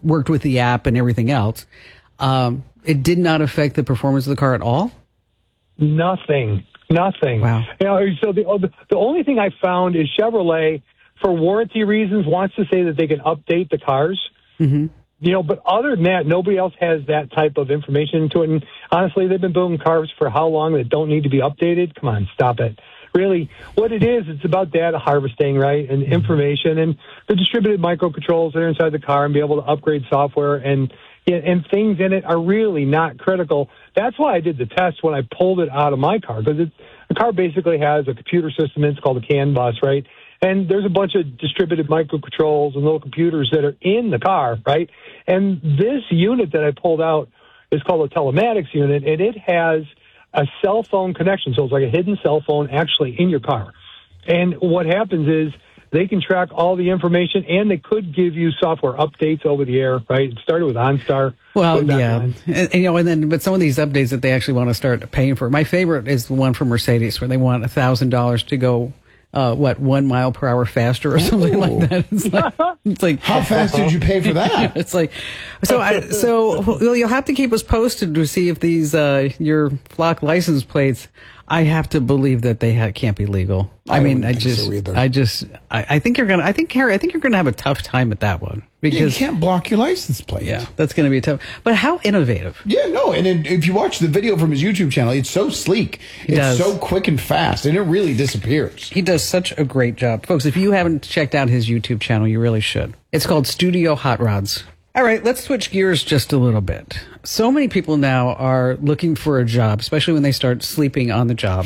worked with the app and everything else. It did not affect the performance of the car at all? Nothing. Wow. So the only thing I found is Chevrolet, for warranty reasons, wants to say that they can update the cars. Mm-hmm. But other than that, nobody else has that type of information into it. And honestly, they've been building cars for how long that don't need to be updated? Come on, stop it. Really, what it is, it's about data harvesting, right, and information, and the distributed microcontrollers that are inside the car and be able to upgrade software and things in it are really not critical. That's why I did the test when I pulled it out of my car, because the car basically has a computer system. It's called a CAN bus, right? And there's a bunch of distributed microcontrols and little computers that are in the car, right? And this unit that I pulled out is called a telematics unit, and it has a cell phone connection. So it's like a hidden cell phone actually in your car. And what happens is they can track all the information, and they could give you software updates over the air, right? It started with OnStar. Well, yeah. But some of these updates that they actually want to start paying for. My favorite is the one from Mercedes where they want $1,000 to go 1 mile per hour faster or something like that. It's like how fast did you pay for that? It's like, so you'll have to keep us posted to see if these, your flock license plates, I have to believe that they can't be legal. I think you're gonna, Harry, you're gonna have a tough time at that one because you can't block your license plate. Yeah, that's gonna be tough. But how innovative? Yeah, no, and then if you watch the video from his YouTube channel, it's so sleek, it's so quick and fast, and it really disappears. He does such a great job, folks. If you haven't checked out his YouTube channel, you really should. It's called Studio Hot Rods. All right, let's switch gears just a little bit. So many people now are looking for a job, especially when they start sleeping on the job.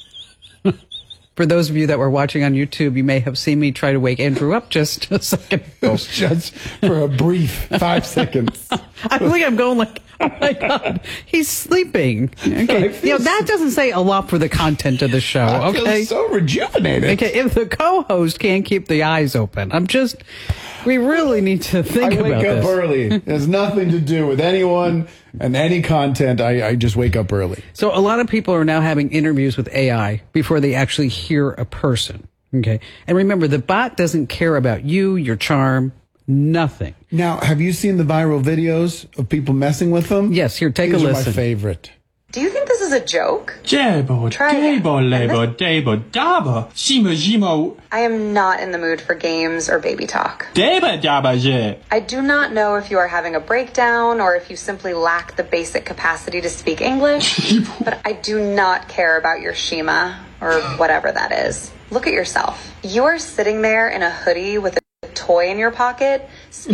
For those of you that were watching on YouTube, you may have seen me try to wake Andrew up just a second ago. Just for a brief 5 seconds. I think I'm going like, oh my God, he's sleeping. Okay, that doesn't say a lot for the content of the show. I feel so rejuvenated. Okay, if the co-host can't keep the eyes open, we really need to think about this. I wake up early. It has nothing to do with anyone and any content. I just wake up early. So a lot of people are now having interviews with AI before they actually hear a person. Okay. And remember, the bot doesn't care about you, your charm, nothing. Now, have you seen the viral videos of people messing with them? Yes, here, take a listen. These are my favorite. Do you think this is a joke? I am not in the mood for games or baby talk. I do not know if you are having a breakdown or if you simply lack the basic capacity to speak English, but I do not care about your Shima or whatever that is. Look at yourself. You are sitting there in a hoodie with a toy in your pocket. Okay,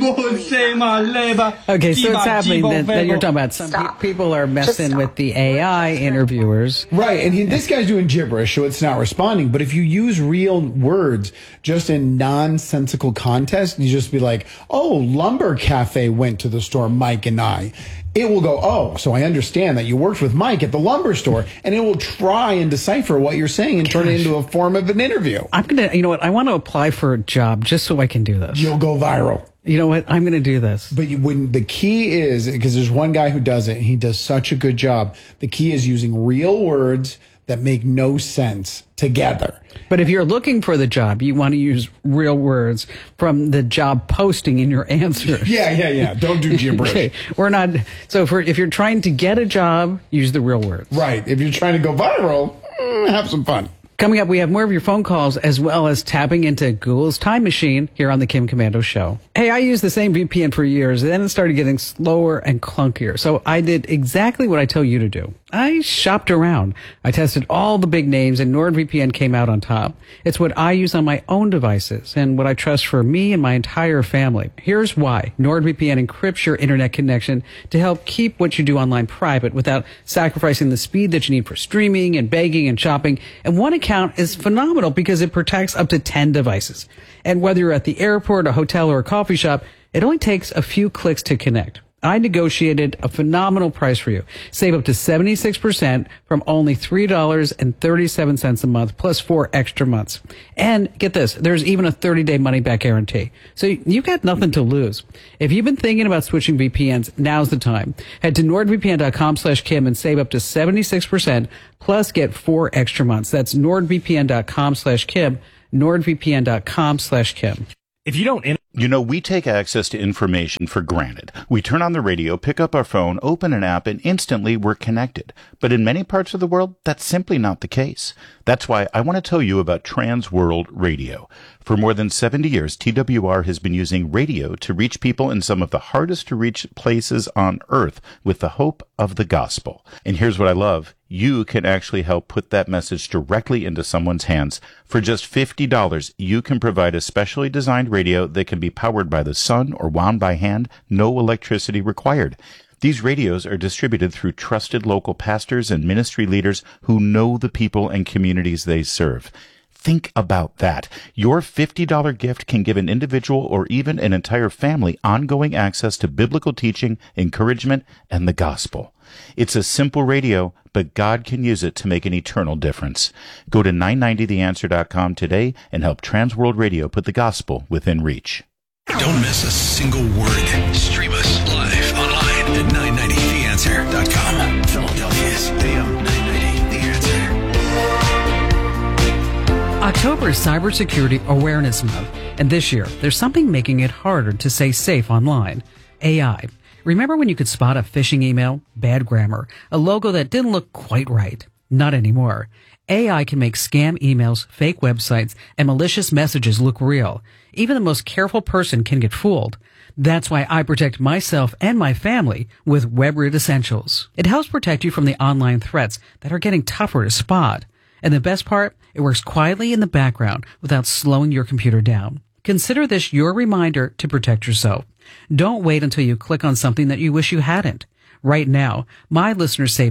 so it's happening that you're talking about some people are messing with the AI interviewers. Right, and this guy's doing gibberish, so it's not responding. But if you use real words just in nonsensical context, you just be like, oh, Lumber Cafe went to the store, Mike and I. It will go, oh, so I understand that you worked with Mike at the lumber store, and it will try and decipher what you're saying and turn it into a form of an interview. You know what? I want to apply for a job just so I can do this. You'll go viral. You know what? I'm going to do this. But when the key is, because there's one guy who does it, and he does such a good job, the key is using real words that make no sense together. But if you're looking for the job, you want to use real words from the job posting in your answers. Yeah. Don't do gibberish. Okay. We're not. So if you're trying to get a job, use the real words. Right. If you're trying to go viral, have some fun. Coming up, we have more of your phone calls as well as tapping into Google's time machine here on the Kim Komando Show. Hey, I used the same VPN for years, and then it started getting slower and clunkier. So I did exactly what I tell you to do. I shopped around. I tested all the big names, and NordVPN came out on top. It's what I use on my own devices and what I trust for me and my entire family. Here's why. NordVPN encrypts your internet connection to help keep what you do online private without sacrificing the speed that you need for streaming and begging and shopping. And one account is phenomenal because it protects up to 10 devices. And whether you're at the airport, a hotel, or a coffee shop, it only takes a few clicks to connect. I negotiated a phenomenal price for you. Save up to 76% from only $3.37 a month plus 4 extra months. And get this, there's even a 30-day money-back guarantee. So you've got nothing to lose. If you've been thinking about switching VPNs, now's the time. Head to nordvpn.com/Kim and save up to 76% plus get 4 extra months. That's nordvpn.com/Kim, nordvpn.com/Kim. If you don't You know, we take access to information for granted. We turn on the radio, pick up our phone, open an app, and instantly we're connected. But in many parts of the world, that's simply not the case. That's why I want to tell you about Trans World Radio. For more than 70 years, TWR has been using radio to reach people in some of the hardest to reach places on earth with the hope of the gospel. And here's what I love. You can actually help put that message directly into someone's hands. For just $50, you can provide a specially designed radio that can be powered by the sun or wound by hand, no electricity required. These radios are distributed through trusted local pastors and ministry leaders who know the people and communities they serve. Think about that. Your $50 gift can give an individual or even an entire family ongoing access to biblical teaching, encouragement, and the gospel. It's a simple radio, but God can use it to make an eternal difference. Go to 990theanswer.com today and help Transworld Radio put the gospel within reach. Don't miss a single word. Stream us live online at 990theanswer.com. Philadelphia's AM 990 The Answer. October is Cybersecurity Awareness Month, and this year there's something making it harder to stay safe online. AI. Remember when you could spot a phishing email, bad grammar, a logo that didn't look quite right? Not anymore. AI can make scam emails, fake websites, and malicious messages look real. Even the most careful person can get fooled. That's why I protect myself and my family with WebRoot Essentials. It helps protect you from the online threats that are getting tougher to spot. And the best part, it works quietly in the background without slowing your computer down. Consider this your reminder to protect yourself. Don't wait until you click on something that you wish you hadn't. Right now, my listeners save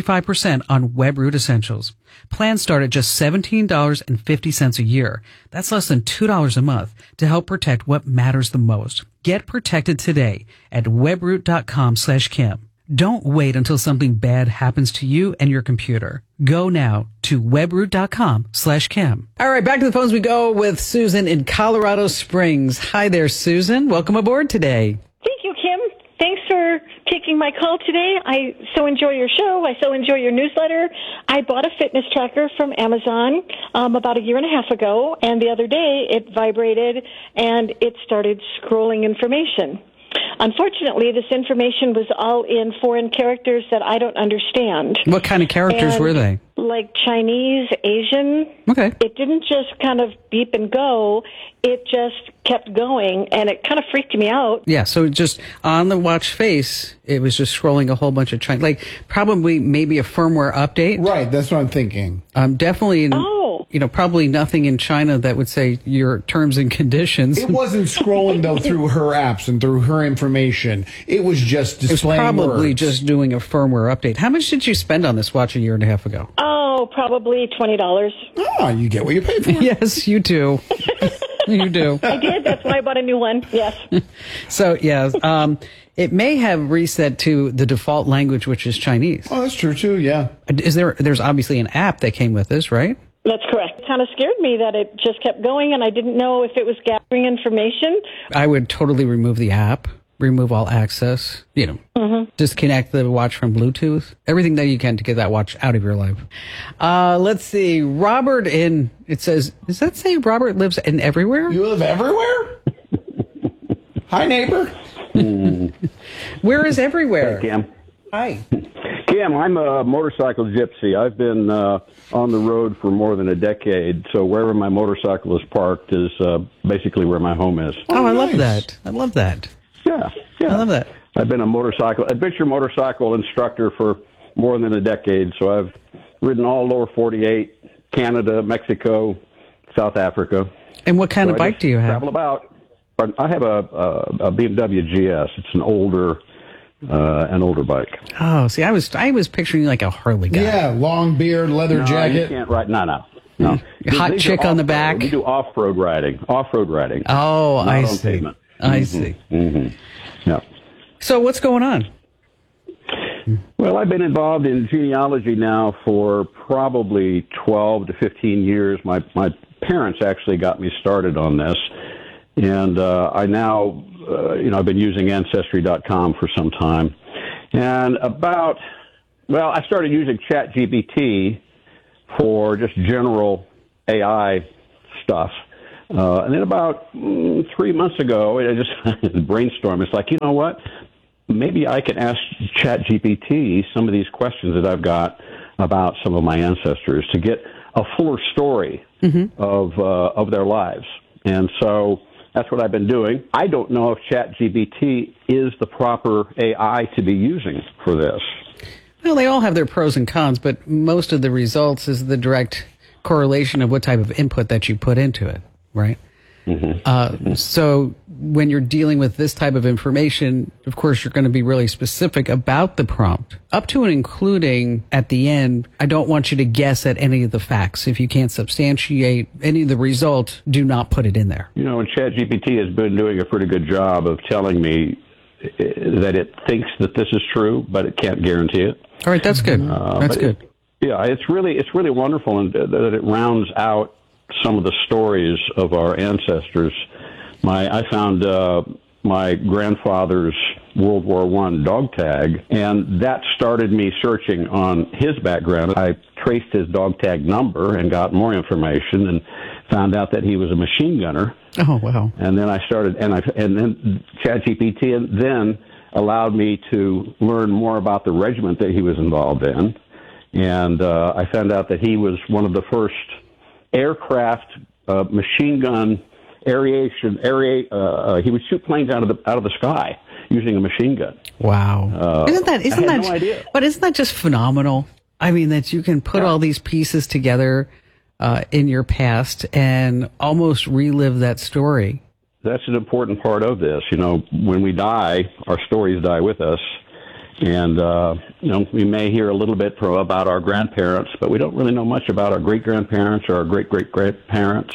65% on WebRoot Essentials. Plans start at just $17.50 a year. That's less than $2 a month to help protect what matters the most. Get protected today at webroot.com/Kim. Don't wait until something bad happens to you and your computer. Go now to webroot.com/Kim. All right, back to the phones we go with Susan in Colorado Springs. Hi there, Susan. Welcome aboard today. Thank you, Kim. Thanks for taking my call today. I so enjoy your show. I so enjoy your newsletter. I bought a fitness tracker from Amazon about a year and a half ago, and the other day it vibrated and it started scrolling information. Unfortunately, this information was all in foreign characters that I don't understand. What kind of characters were they? Like Chinese, Asian. Okay. It didn't just kind of beep and go. It just kept going, and it kind of freaked me out. Yeah, so just on the watch face, it was just scrolling a whole bunch of China, like probably maybe a firmware update. Right, that's what I'm thinking. Definitely, probably nothing in China that would say your terms and conditions. It wasn't scrolling, though, through her apps and through her information. It was just displaying It was probably words. just doing a firmware update. How much did you spend on this watch a year and a half ago? Oh, probably $20. Oh, you get what you pay for. Yes, you do. You do. I did. That's why I bought a new one. Yes. So, yeah, it may have reset to the default language, which is Chinese. Oh, that's true, too, yeah. There's obviously an app that came with this, right? That's correct. It kind of scared me that it just kept going, and I didn't know if it was gathering information. I would totally remove the app, remove all access, disconnect the watch from Bluetooth, everything that you can to get that watch out of your life. Let's see. Robert it says, does that say Robert lives in everywhere? You live everywhere? Hi, neighbor. Where is everywhere? Hey, Cam. Hi. Cam, I'm a motorcycle gypsy. I've been on the road for more than a decade, so wherever my motorcycle is parked is basically where my home is. Oh, I love that. I love that. Yeah. I love that. I've been adventure motorcycle instructor for more than a decade, so I've ridden all lower 48, Canada, Mexico, South Africa. And what kind of bike do you have? Travel about. I have a BMW GS. It's an older bike. Oh, see, I was picturing like a Harley guy. Yeah, long beard, leather jacket. You can't ride. No. Hot chick on the back. We do off-road riding. Oh, I on see. pavement. I see. Mm-hmm. Yeah. So what's going on? Well, I've been involved in genealogy now for probably 12 to 15 years. My parents actually got me started on this. And I now, I've been using Ancestry.com for some time. And I started using ChatGPT for just general AI stuff. And then about 3 months ago, I just brainstormed. It's like, you know what? Maybe I can ask ChatGPT some of these questions that I've got about some of my ancestors to get a fuller story of their lives. And so that's what I've been doing. I don't know if ChatGPT is the proper AI to be using for this. Well, they all have their pros and cons, but most of the results is the direct correlation of what type of input that you put into it, right? So when you're dealing with this type of information, of course, you're going to be really specific about the prompt, up to and including at the end. I don't want you to guess at any of the facts. If you can't substantiate any of the result, do not put it in there. You know, and ChatGPT has been doing a pretty good job of telling me that it thinks that this is true, but it can't guarantee it. All right, that's good. That's good. It's really wonderful that it rounds out some of the stories of our ancestors. I found my grandfather's World War I dog tag, and that started me searching on his background. I traced his dog tag number and got more information and found out that he was a machine gunner. Oh, wow. And then I started, and then ChatGPT and then allowed me to learn more about the regiment that he was involved in. And I found out that he was one of the first aircraft machine gun aeration. He would shoot planes out of the sky using a machine gun. Wow! Isn't that no idea. But isn't that just phenomenal? I mean, that you can put all these pieces together in your past and almost relive that story. That's an important part of this. You know, when we die, our stories die with us. And, we may hear a little bit about our grandparents, but we don't really know much about our great-grandparents or our great-great-grandparents.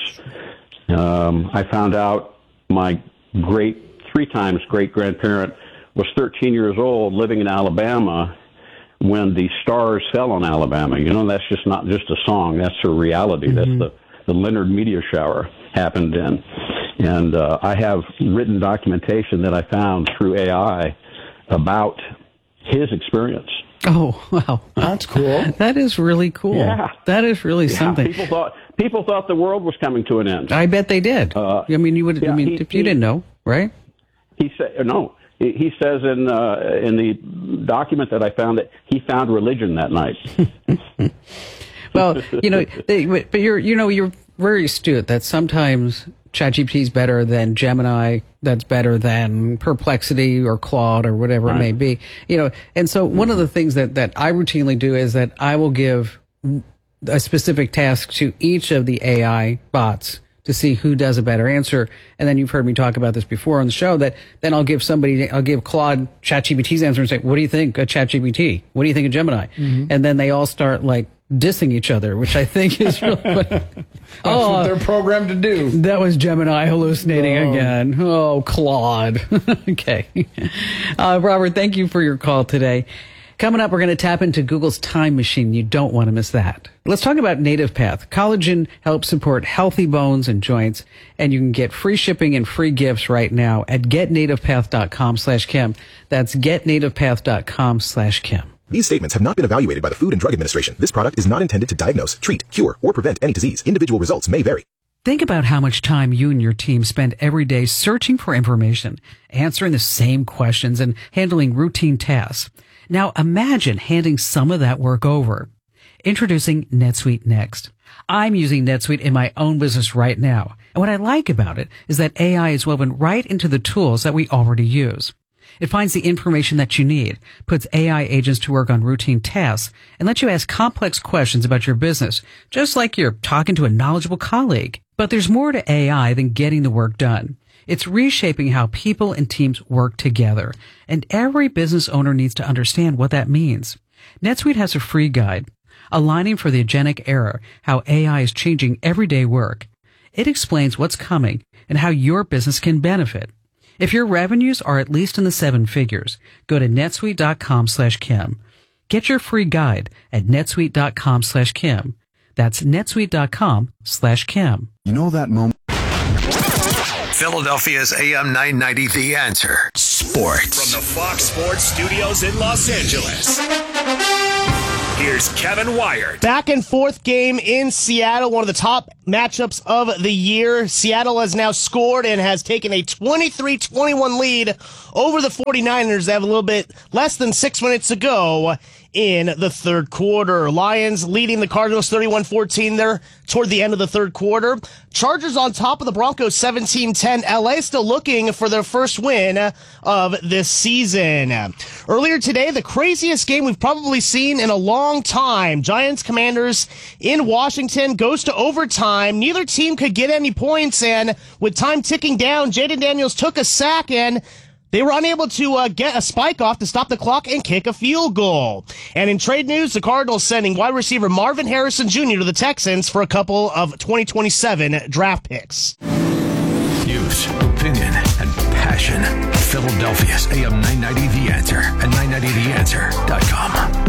I found out my three times great-grandparent was 13 years old living in Alabama when the stars fell on Alabama. You know, that's just not just a song. That's a reality. That's the Leonard meteor shower happened then. And I have written documentation that I found through AI about his experience. Oh, wow. That's cool. That is really cool. Yeah. That is really something. People thought the world was coming to an end. I bet they did. If you didn't know, right? He said, no. He says in the document that I found that he found religion that night. Well, but you're very astute that sometimes ChatGPT is better than Gemini, that's better than Perplexity or Claude or whatever it may be. And so one of the things that I routinely do is that I will give a specific task to each of the AI bots to see who does a better answer. And then you've heard me talk about this before on the show, that then I'll give Claude ChatGPT's answer and say, what do you think of ChatGPT? What do you think of Gemini? And then they all start dissing each other, which I think is really funny. That's what they're programmed to do. That was Gemini hallucinating again. Oh, Claude. Okay. Robert, thank you for your call today. Coming up, we're going to tap into Google's time machine. You don't want to miss that. Let's talk about NativePath. Collagen helps support healthy bones and joints, and you can get free shipping and free gifts right now at getnativepath.com/Kim. That's getnativepath.com/Kim. These statements have not been evaluated by the Food and Drug Administration. This product is not intended to diagnose, treat, cure, or prevent any disease. Individual results may vary. Think about how much time you and your team spend every day searching for information, answering the same questions, and handling routine tasks. Now imagine handing some of that work over. Introducing NetSuite Next. I'm using NetSuite in my own business right now. And what I like about it is that AI is woven right into the tools that we already use. It finds the information that you need, puts AI agents to work on routine tasks, and lets you ask complex questions about your business, just like you're talking to a knowledgeable colleague. But there's more to AI than getting the work done. It's reshaping how people and teams work together, and every business owner needs to understand what that means. NetSuite has a free guide, Aligning for the Agentic Era, how AI is changing everyday work. It explains what's coming and how your business can benefit. If your revenues are at least in the 7 figures, go to netsuite.com/Kim. Get your free guide at netsuite.com/Kim. That's netsuite.com/Kim. You know that moment? Philadelphia's AM 990, The Answer. Sports. From the Fox Sports Studios in Los Angeles. Here's Kevin Wyatt. Back and forth game in Seattle, one of the top matchups of the year. Seattle has now scored and has taken a 23-21 lead over the 49ers. They have a little bit less than 6 minutes to go in the third quarter. Lions leading the Cardinals 31-14 there toward the end of the third quarter. Chargers on top of the Broncos 17-10. LA still looking for their first win of this season. Earlier today, the craziest game we've probably seen in a long time. Giants Commanders in Washington goes to overtime. Neither team could get any points, and with time ticking down, Jaden Daniels took a sack and they were unable to get a spike off to stop the clock and kick a field goal. And in trade news, the Cardinals sending wide receiver Marvin Harrison Jr. to the Texans for a couple of 2027 draft picks. News, opinion, and passion. Philadelphia's AM 990 The Answer and 990theanswer.com.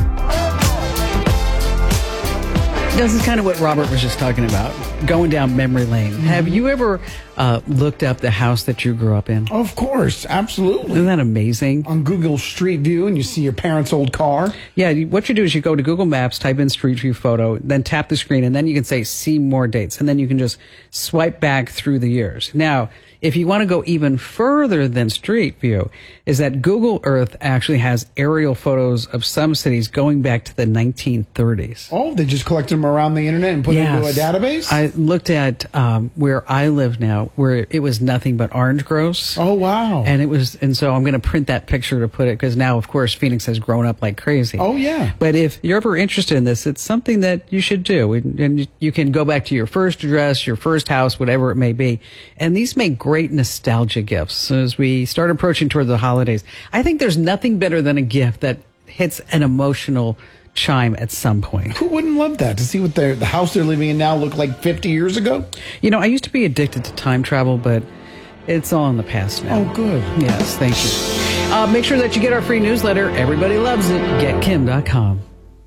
This is kind of what Robert was just talking about, going down memory lane. Mm-hmm. Have you ever looked up the house that you grew up in? Of course, absolutely. Isn't that amazing? On Google Street View, and you see your parents' old car. Yeah, what you do is you go to Google Maps, type in Street View photo, then tap the screen, and then you can say see more dates, and then you can just swipe back through the years. Now, if you want to go even further than Street View, is that Google Earth actually has aerial photos of some cities going back to the 1930s. Oh, they just collected them around the internet and put them into a database? I looked at where I live now, where it was nothing but orange groves. Oh, wow. And so I'm going to print that picture to put it, because now, of course, Phoenix has grown up like crazy. Oh, yeah. But if you're ever interested in this, it's something that you should do. And you can go back to your first address, your first house, whatever it may be. And these make great nostalgia gifts. So as we start approaching toward the holidays, I think there's nothing better than a gift that hits an emotional chime at some point. Who wouldn't love that? To see what the house they're living in now looked like 50 years ago? You know, I used to be addicted to time travel, but it's all in the past now. Oh, good. Yes, thank you. Make sure that you get our free newsletter. Everybody loves it. GetKim.com.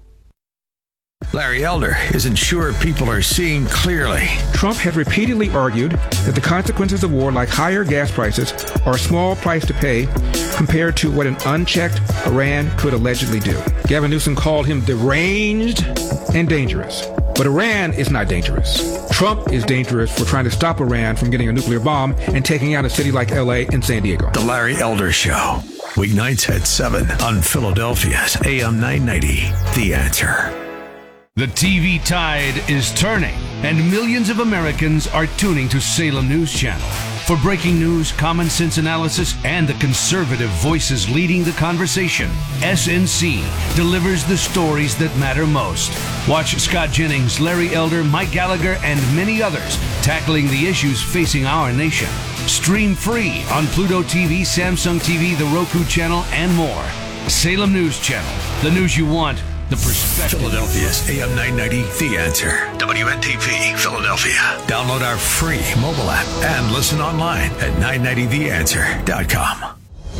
Larry Elder isn't sure people are seeing clearly. Trump had repeatedly argued that the consequences of war, like higher gas prices, are a small price to pay compared to what an unchecked Iran could allegedly do. Gavin Newsom called him deranged and dangerous. But Iran is not dangerous. Trump is dangerous for trying to stop Iran from getting a nuclear bomb and taking out a city like LA and San Diego. The Larry Elder Show. Weeknights at 7 on Philadelphia's AM 990. The Answer. The TV tide is turning, and millions of Americans are tuning to Salem News Channel. For breaking news, common sense analysis, and the conservative voices leading the conversation, SNC delivers the stories that matter most. Watch Scott Jennings, Larry Elder, Mike Gallagher, and many others tackling the issues facing our nation. Stream free on Pluto TV, Samsung TV, the Roku channel, and more. Salem News Channel, the news you want, the perspective. Philadelphia's AM 990, The Answer. WNTP, Philadelphia. Download our free mobile app and listen online at 990theanswer.com.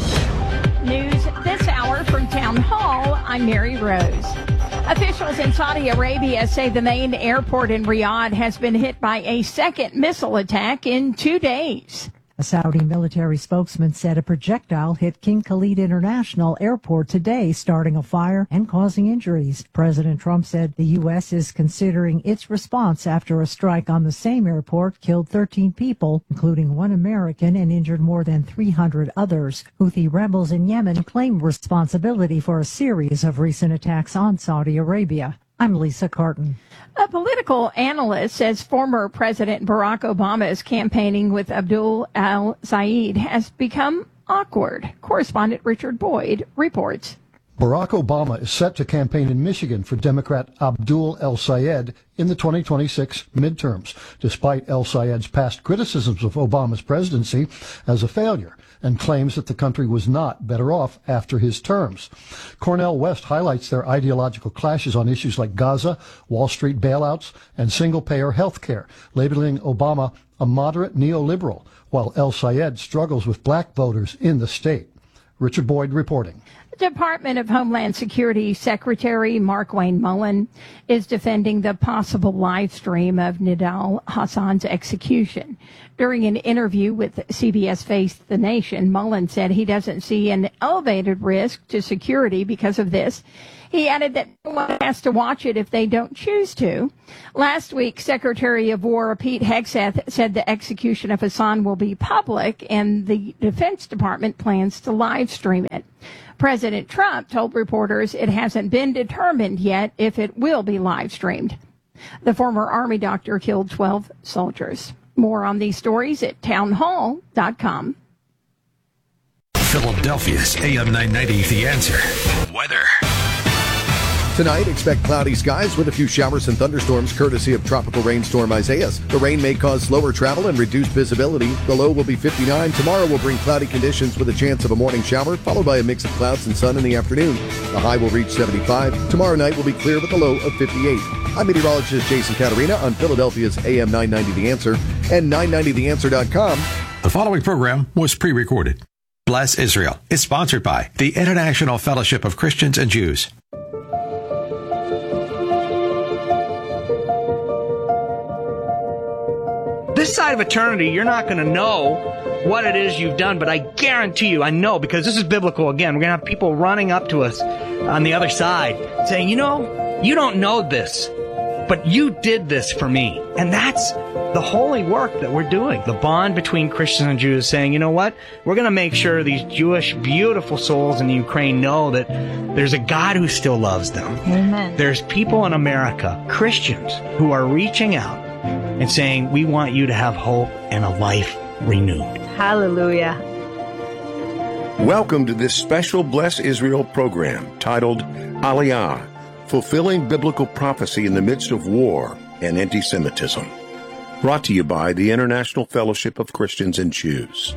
News this hour from Town Hall. I'm Mary Rose. Officials in Saudi Arabia say the main airport in Riyadh has been hit by a second missile attack in 2 days. A Saudi military spokesman said a projectile hit King Khalid International Airport today, starting a fire and causing injuries. President Trump said the U.S. is considering its response after a strike on the same airport killed 13 people, including one American, and injured more than 300 others. Houthi rebels in Yemen claim responsibility for a series of recent attacks on Saudi Arabia. I'm Lisa Carton. A political analyst says former President Barack Obama's campaigning with Abdul al-Sayed has become awkward. Correspondent Richard Boyd reports. Barack Obama is set to campaign in Michigan for Democrat Abdul el-Sayed in the 2026 midterms, despite el-Sayed's past criticisms of Obama's presidency as a failure and claims that the country was not better off after his terms. Cornell West highlights their ideological clashes on issues like Gaza, Wall Street bailouts, and single-payer health care, labeling Obama a moderate neoliberal, while el-Sayed struggles with black voters in the state. Richard Boyd reporting. Department of Homeland Security Secretary Markwayne Mullin is defending the possible live stream of Nidal Hassan's execution. During an interview with CBS Face the Nation, Mullin said he doesn't see an elevated risk to security because of this. He added that no one has to watch it if they don't choose to. Last week, Secretary of War Pete Hegseth said the execution of Hassan will be public, and the Defense Department plans to live stream it. President Trump told reporters it hasn't been determined yet if it will be live streamed. The former Army doctor killed 12 soldiers. More on these stories at townhall.com. Philadelphia's AM 990, The Answer. Weather. Tonight, expect cloudy skies with a few showers and thunderstorms courtesy of tropical rainstorm Isaias. The rain may cause slower travel and reduced visibility. The low will be 59. Tomorrow will bring cloudy conditions with a chance of a morning shower, followed by a mix of clouds and sun in the afternoon. The high will reach 75. Tomorrow night will be clear with a low of 58. I'm meteorologist Jason Caterina on Philadelphia's AM 990 The Answer and 990theanswer.com. The following program was pre-recorded. Bless Israel is sponsored by the International Fellowship of Christians and Jews. This side of eternity, you're not going to know what it is you've done, but I guarantee you, I know, because this is biblical again, we're going to have people running up to us on the other side saying, you know, you don't know this, but you did this for me. And that's the holy work that we're doing. The bond between Christians and Jews saying, you know what, we're going to make sure these Jewish, beautiful souls in the Ukraine know that there's a God who still loves them. Amen. There's people in America, Christians, who are reaching out and saying, we want you to have hope and a life renewed. Hallelujah. Welcome to this special Bless Israel program titled Aliyah, Fulfilling Biblical Prophecy in the Midst of War and Anti-Semitism. Brought to you by the International Fellowship of Christians and Jews.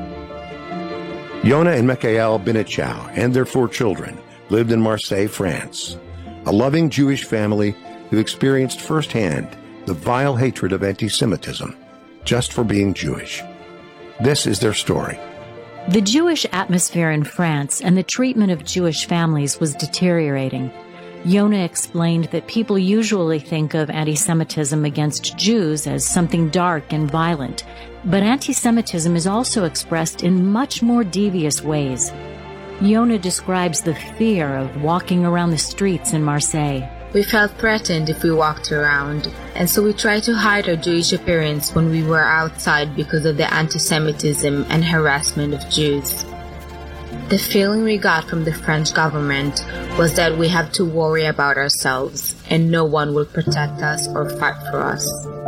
Yonah and Michael Benichau and their 4 children lived in Marseille, France, a loving Jewish family who experienced firsthand the vile hatred of anti-Semitism just for being Jewish. This is their story. The Jewish atmosphere in France and the treatment of Jewish families was deteriorating. Yonah explained that people usually think of anti-Semitism against Jews as something dark and violent, but anti-Semitism is also expressed in much more devious ways. Yonah describes the fear of walking around the streets in Marseille. We felt threatened if we walked around, and so we tried to hide our Jewish appearance when we were outside because of the anti-Semitism and harassment of Jews. The feeling we got from the French government was that we have to worry about ourselves, and no one will protect us or fight for us.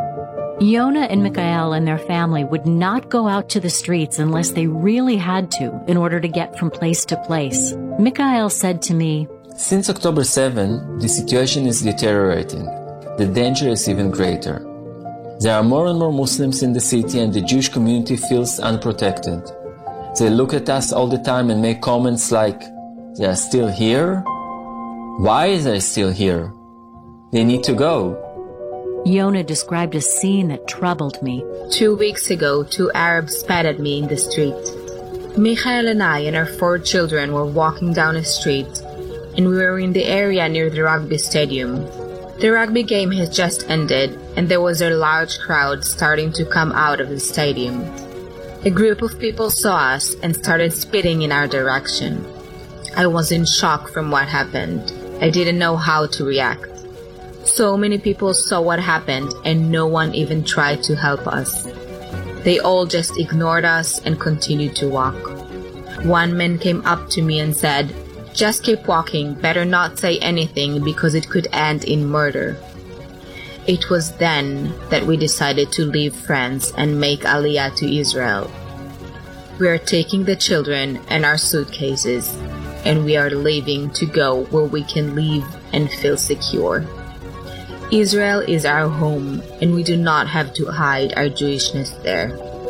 Yonah and Michael and their family would not go out to the streets unless they really had to in order to get from place to place. Michael said to me, "Since October 7, the situation is deteriorating. The danger is even greater. There are more and more Muslims in the city and the Jewish community feels unprotected. They look at us all the time and make comments like, they are still here? Why are they still here? They need to go." Yonah described a scene that troubled me. 2 weeks ago, 2 Arabs spat at me in the street. Michael and I and our 4 children were walking down a street, and we were in the area near the rugby stadium. The rugby game has just ended, and there was a large crowd starting to come out of the stadium. A group of people saw us and started spitting in our direction. I was in shock from what happened. I didn't know how to react. So many people saw what happened, and no one even tried to help us. They all just ignored us and continued to walk. One man came up to me and said, "Just keep walking, better not say anything because it could end in murder." It was then that we decided to leave France and make Aliyah to Israel. We are taking the children and our suitcases, and we are leaving to go where we can live and feel secure. Israel is our home, and we do not have to hide our Jewishness there.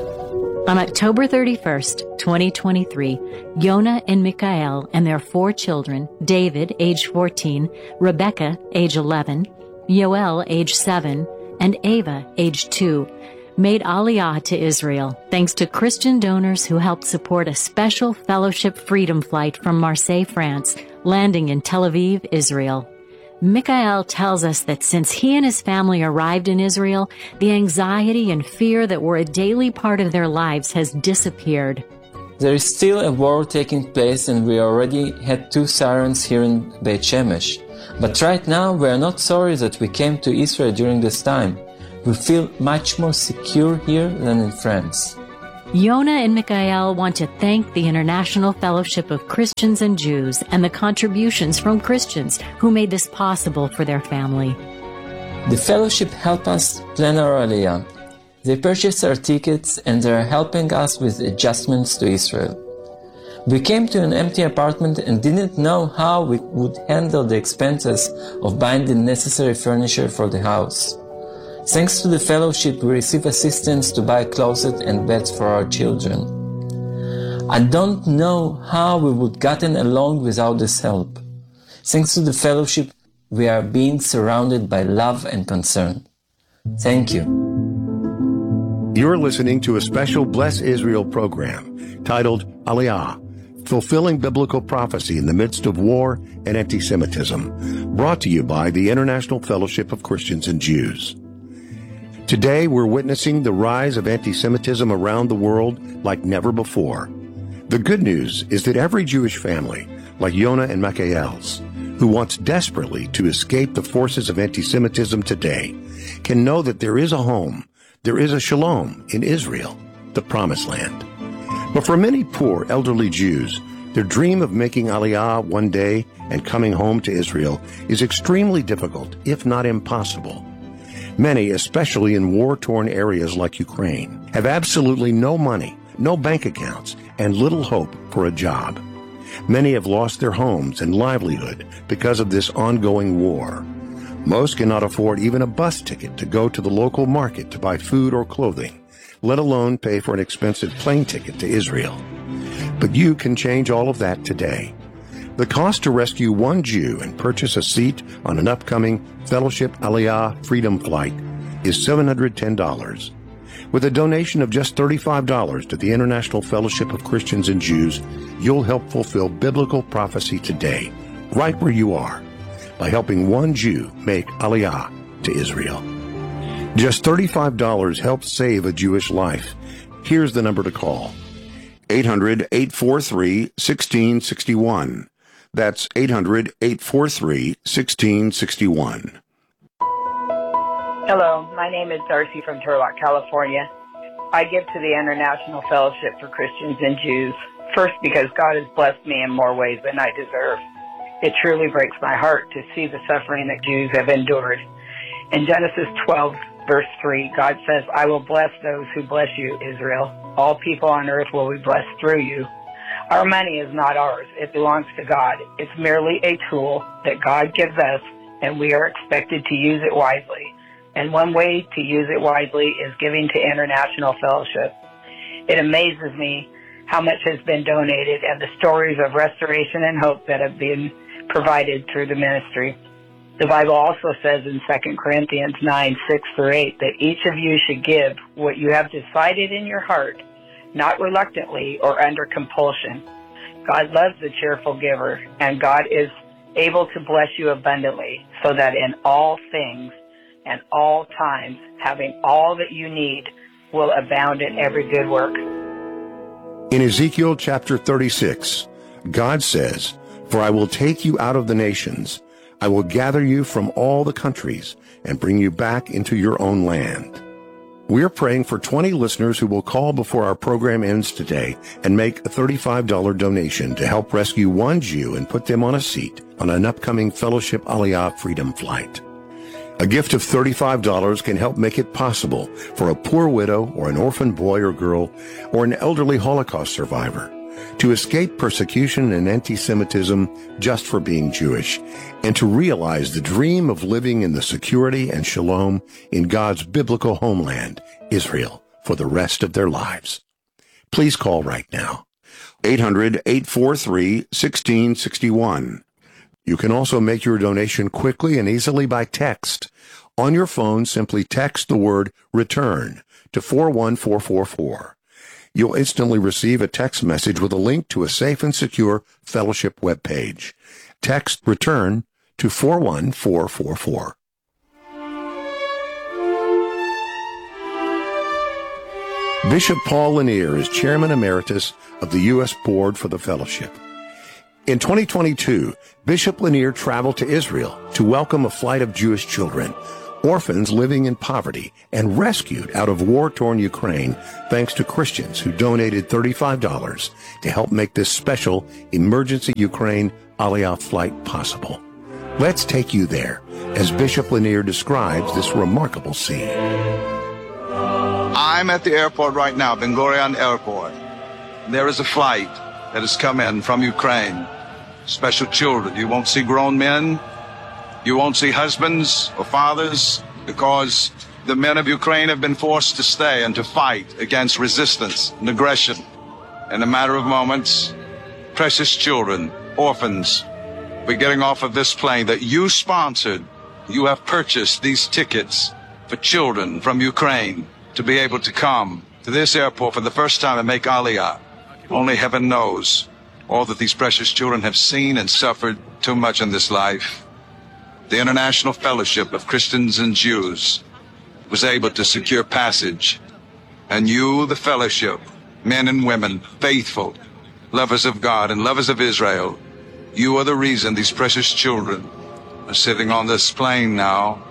On October 31st, 2023, Yonah and Michael and their 4 children, David, age 14, Rebecca, age 11, Yoel, age 7, and Ava, age 2, made Aliyah to Israel thanks to Christian donors who helped support a special Fellowship Freedom flight from Marseille, France, landing in Tel Aviv, Israel. Michael tells us that since he and his family arrived in Israel, the anxiety and fear that were a daily part of their lives has disappeared. There is still a war taking place, and we already had 2 sirens here in Beit Shemesh. But right now, we are not sorry that we came to Israel during this time. We feel much more secure here than in France. Yona and Mikhail want to thank the International Fellowship of Christians and Jews and the contributions from Christians who made this possible for their family. The fellowship helped us plan our Aliyah. They purchased our tickets and they are helping us with adjustments to Israel. We came to an empty apartment and didn't know how we would handle the expenses of buying the necessary furniture for the house. Thanks to the fellowship, we receive assistance to buy clothes and beds for our children. I don't know how we would gotten along without this help. Thanks to the fellowship, we are being surrounded by love and concern. Thank you. You're listening to a special Bless Israel program titled Aliyah, Fulfilling Biblical Prophecy in the Midst of War and Anti-Semitism, brought to you by the International Fellowship of Christians and Jews. Today, we're witnessing the rise of anti-Semitism around the world like never before. The good news is that every Jewish family, like Yona and Mikhail's, who wants desperately to escape the forces of anti-Semitism today, can know that there is a home, there is a shalom in Israel, the Promised Land. But for many poor, elderly Jews, their dream of making Aliyah one day and coming home to Israel is extremely difficult, if not impossible. Many, especially in war-torn areas like Ukraine, have absolutely no money, no bank accounts, and little hope for a job. Many have lost their homes and livelihood because of this ongoing war. Most cannot afford even a bus ticket to go to the local market to buy food or clothing, let alone pay for an expensive plane ticket to Israel. But you can change all of that today. The cost to rescue one Jew and purchase a seat on an upcoming Fellowship Aliyah Freedom Flight is $710. With a donation of just $35 to the International Fellowship of Christians and Jews, you'll help fulfill biblical prophecy today, right where you are, by helping one Jew make Aliyah to Israel. Just $35 helps save a Jewish life. Here's the number to call. 800-843-1661. That's 800-843-1661. Hello, my name is Darcy from Turlock, California. I give to the International Fellowship for Christians and Jews, first because God has blessed me in more ways than I deserve. It truly breaks my heart to see the suffering that Jews have endured. In Genesis 12, verse 3, God says, I will bless those who bless you, Israel. All people on earth will be blessed through you. Our money is not ours. It belongs to God. It's merely a tool that God gives us, and we are expected to use it wisely. And one way to use it wisely is giving to International Fellowship. It amazes me how much has been donated and the stories of restoration and hope that have been provided through the ministry. The Bible also says in 2 Corinthians 9:6-8, that each of you should give what you have decided in your heart, not reluctantly or under compulsion. God loves the cheerful giver, and God is able to bless you abundantly, so that in all things and all times, having all that you need, will abound in every good work. In Ezekiel chapter 36, God says, For I will take you out of the nations, I will gather you from all the countries, and bring you back into your own land. We are praying for 20 listeners who will call before our program ends today and make a $35 donation to help rescue one Jew and put them on a seat on an upcoming Fellowship Aliyah Freedom Flight. A gift of $35 can help make it possible for a poor widow or an orphan boy or girl or an elderly Holocaust survivor to escape persecution and anti-Semitism just for being Jewish, and to realize the dream of living in the security and shalom in God's biblical homeland, Israel, for the rest of their lives. Please call right now. 800-843-1661. You can also make your donation quickly and easily by text. On your phone, simply text the word RETURN to 41444. You'll instantly receive a text message with a link to a safe and secure fellowship webpage. Text RETURN to 41444. Bishop Paul Lanier is Chairman Emeritus of the U.S. Board for the Fellowship. In 2022, Bishop Lanier traveled to Israel to welcome a flight of Jewish children, orphans living in poverty and rescued out of war-torn Ukraine, thanks to Christians who donated $35 to help make this special emergency Ukraine Aliyah flight possible. Let's take you there as Bishop Lanier describes this remarkable scene. I'm at the airport right now, Ben Gurion Airport. There is a flight that has come in from Ukraine. Special children. You won't see grown men. You won't see husbands or fathers, because the men of Ukraine have been forced to stay and to fight against resistance and aggression. In a matter of moments, precious children, orphans, will be getting off of this plane that you sponsored. You have purchased these tickets for children from Ukraine to be able to come to this airport for the first time and make Aliyah. Only heaven knows all that these precious children have seen and suffered too much in this life. The International Fellowship of Christians and Jews was able to secure passage. And you, the fellowship, men and women, faithful, lovers of God and lovers of Israel, you are the reason these precious children are sitting on this plane now.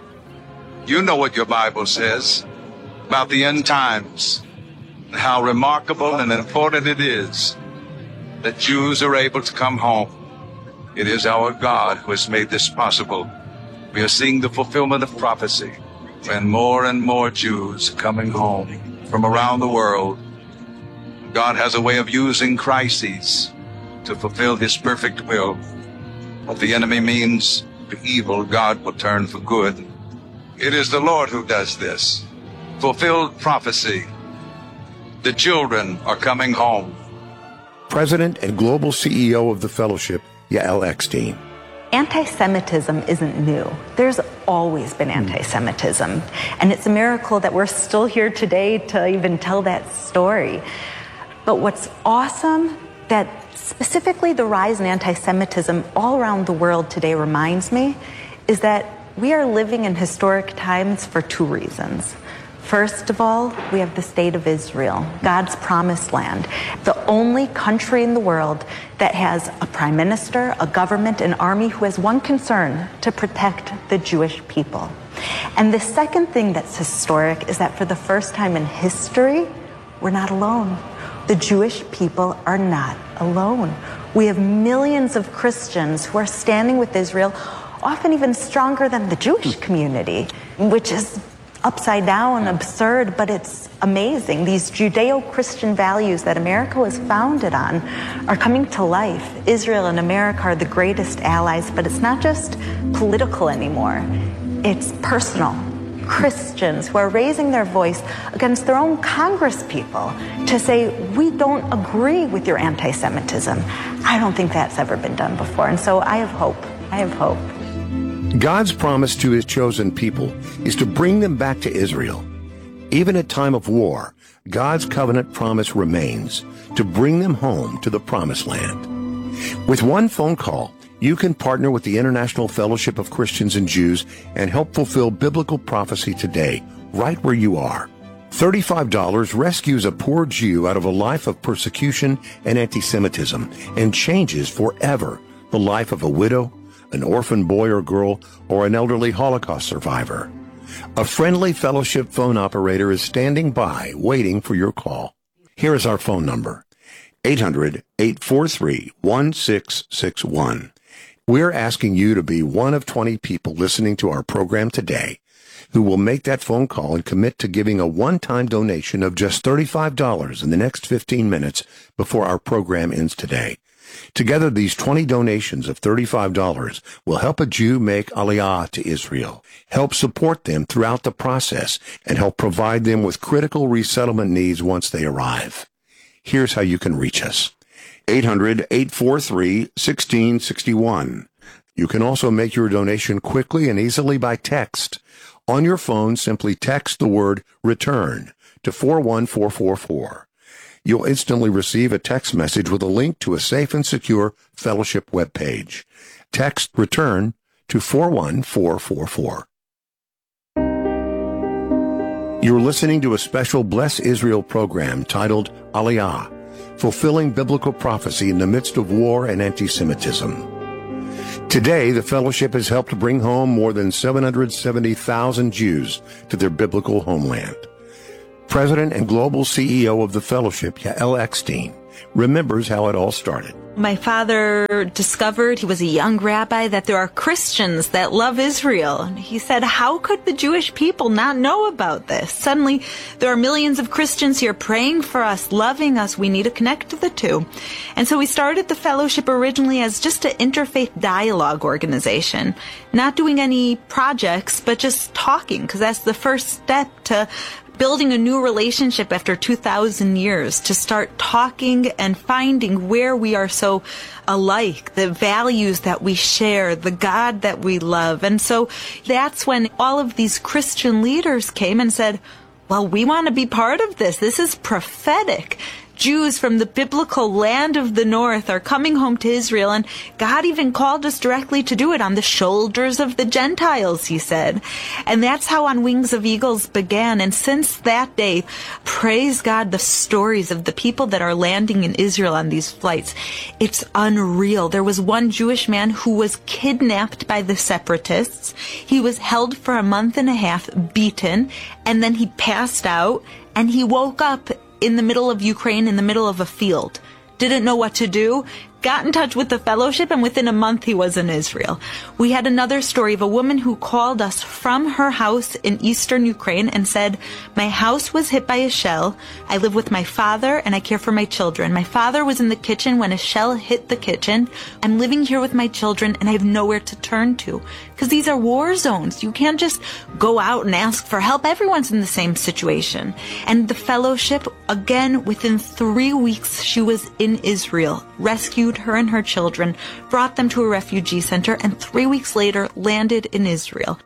You know what your Bible says about the end times and how remarkable and important it is that Jews are able to come home. It is our God who has made this possible. We are seeing the fulfillment of prophecy when more and more Jews are coming home from around the world. God has a way of using crises to fulfill his perfect will. What the enemy means for evil, God will turn for good. It is the Lord who does this. Fulfilled prophecy. The children are coming home. President and global CEO of the Fellowship, Yael Eckstein. Anti-Semitism isn't new. There's always been anti-Semitism. And it's a miracle that we're still here today to even tell that story. But what's awesome, that specifically the rise in anti-Semitism all around the world today reminds me, is that we are living in historic times for two reasons. First of all, we have the state of Israel, God's promised land, the only country in the world that has a prime minister, a government, an army who has one concern: to protect the Jewish people. And the second thing that's historic is that for the first time in history, we're not alone. The Jewish people are not alone. We have millions of Christians who are standing with Israel, often even stronger than the Jewish community, which is upside down, absurd, but it's amazing. These Judeo-Christian values that America was founded on are coming to life. Israel and America are the greatest allies, but it's not just political anymore. It's personal. Christians who are raising their voice against their own Congress people to say, we don't agree with your anti-Semitism. I don't think that's ever been done before. And so I have hope. I have hope. God's promise to his chosen people is to bring them back to Israel. Even at time of war, God's covenant promise remains to bring them home to the promised land. With one phone call, you can partner with the International Fellowship of Christians and Jews and help fulfill biblical prophecy today, right where you are. $35 rescues a poor Jew out of a life of persecution and anti-Semitism and changes forever the life of a widow, an orphan boy or girl, or an elderly Holocaust survivor. A friendly fellowship phone operator is standing by, waiting for your call. Here is our phone number, 800-843-1661. We're asking you to be one of 20 people listening to our program today who will make that phone call and commit to giving a one-time donation of just $35 in the next 15 minutes before our program ends today. Together, these 20 donations of $35 will help a Jew make Aliyah to Israel, help support them throughout the process, and help provide them with critical resettlement needs once they arrive. Here's how you can reach us. 800-843-1661. You can also make your donation quickly and easily by text. On your phone, simply text the word RETURN to 41444. You'll instantly receive a text message with a link to a safe and secure fellowship webpage. Text RETURN to 41444. You're listening to a special Bless Israel program titled Aliyah, Fulfilling Biblical Prophecy in the Midst of War and Anti-Semitism. Today, the fellowship has helped bring home more than 770,000 Jews to their biblical homeland. President and global CEO of the fellowship, Yael Eckstein, remembers how it all started. My father discovered, he was a young rabbi, that there are Christians that love Israel. And he said, how could the Jewish people not know about this? Suddenly, there are millions of Christians here praying for us, loving us. We need to connect to the two. And so we started the fellowship originally as just an interfaith dialogue organization, not doing any projects, but just talking, because that's the first step to building a new relationship after 2,000 years, to start talking and finding where we are so alike, the values that we share, the God that we love. And so that's when all of these Christian leaders came and said, well, we want to be part of this. This is prophetic. Jews from the biblical land of the north are coming home to Israel, and God even called us directly to do it on the shoulders of the Gentiles, he said. And that's how On Wings of Eagles began. And since that day, praise God, the stories of the people that are landing in Israel on these flights, it's unreal. There was one Jewish man who was kidnapped by the separatists. He was held for a month and a half, beaten, and then he passed out, and he woke up in the middle of Ukraine, in the middle of a field. Didn't know what to do. Got in touch with the fellowship, and within a month he was in Israel. We had another story of a woman who called us from her house in eastern Ukraine and said, my house was hit by a shell. I live with my father and I care for my children. My father was in the kitchen when a shell hit the kitchen. I'm living here with my children and I have nowhere to turn to. Because these are war zones. You can't just go out and ask for help. Everyone's in the same situation. And the fellowship, again, within 3 weeks, she was in Israel, rescued her and her children, brought them to a refugee center, and 3 weeks later landed in Israel.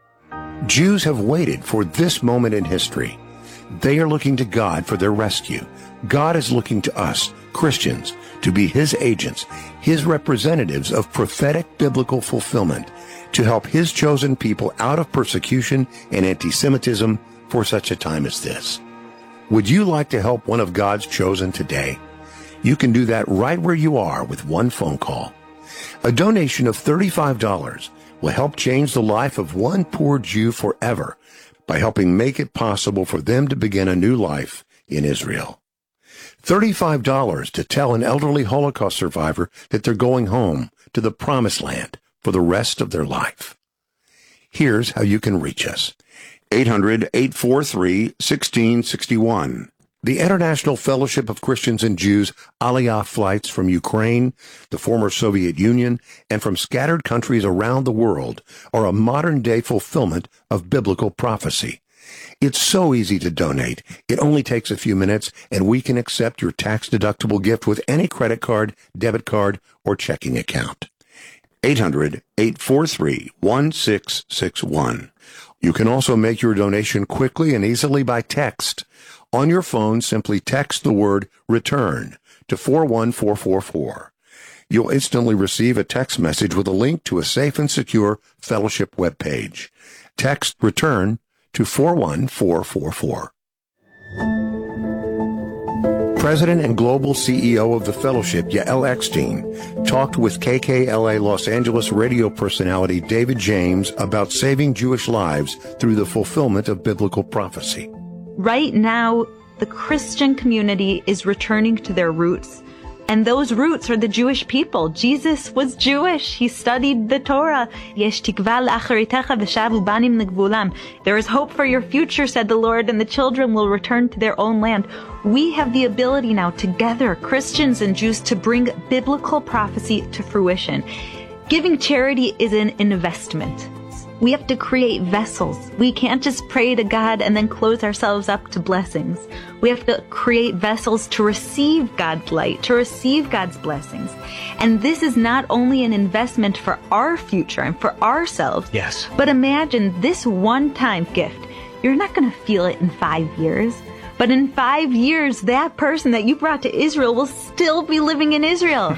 Jews have waited for this moment in history. They are looking to God for their rescue. God is looking to us, Christians, to be his agents, his representatives of prophetic biblical fulfillment, to help his chosen people out of persecution and anti-Semitism for such a time as this. Would you like to help one of God's chosen today? You can do that right where you are with one phone call. A donation of $35 will help change the life of one poor Jew forever by helping make it possible for them to begin a new life in Israel. $35 to tell an elderly Holocaust survivor that they're going home to the Promised Land for the rest of their life. Here's how you can reach us. 800-843-1661. The International Fellowship of Christians and Jews Aliyah flights from Ukraine, the former Soviet Union, and from scattered countries around the world are a modern-day fulfillment of biblical prophecy. It's so easy to donate. It only takes a few minutes, and we can accept your tax-deductible gift with any credit card, debit card, or checking account. 800-843-1661. You can also make your donation quickly and easily by text. On your phone, simply text the word RETURN to 41444. You'll instantly receive a text message with a link to a safe and secure fellowship webpage. Text RETURN to 41444. President and global CEO of the fellowship, Yael Eckstein, talked with KKLA Los Angeles radio personality David James about saving Jewish lives through the fulfillment of biblical prophecy. Right now, the Christian community is returning to their roots. And those roots are the Jewish people. Jesus was Jewish. He studied the Torah. There is hope for your future, said the Lord, and the children will return to their own land. We have the ability now, together, Christians and Jews, to bring biblical prophecy to fruition. Giving charity is an investment. We have to create vessels. We can't just pray to God and then close ourselves up to blessings. We have to create vessels to receive God's light, to receive God's blessings. And this is not only an investment for our future and for ourselves, yes, but imagine this one-time gift. You're not going to feel it in 5 years. But in 5 years, that person that you brought to Israel will still be living in Israel.